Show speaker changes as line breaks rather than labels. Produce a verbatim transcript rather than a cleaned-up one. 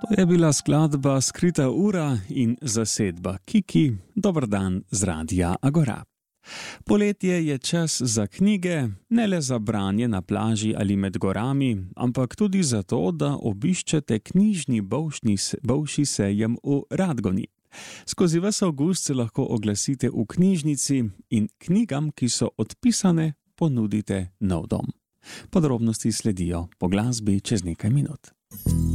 To je bila skladba Skrita ura in zasedba Kiki. Dober dan z Radia Agora. Poletje je čas za knjige, ne le za branje na plaži ali med gorami, ampak tudi zato, da obiščete knjižni bolšni, bolšji sejem v Radgoni. Skozi ves avgust se lahko oglasite v knjižnici in knjigam, ki so odpisane, ponudite nov dom. Podrobnosti sledijo po glasbi čez nekaj minut.